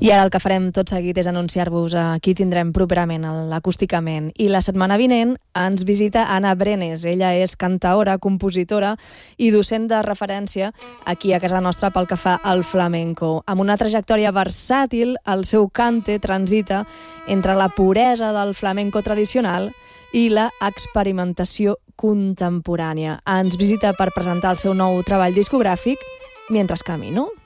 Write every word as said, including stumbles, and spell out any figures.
I ara el que farem tot seguit és anunciar-vos a qui tindrem properament a l'Acústicament. I la setmana vinent ens visita Anna Brenes. Ella és cantaora, compositora i docent de referència aquí a casa nostra pel que fa al flamenco. Amb una trajectòria versàtil, el seu cante transita entre la puresa del flamenco tradicional i la experimentació contemporània. Ens visita per presentar el seu nou treball discogràfic Mientras Camino.